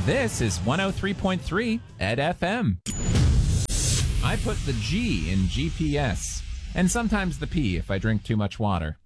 This is 103.3 Ed FM. I put the G in GPS, and sometimes the P if I drink too much water.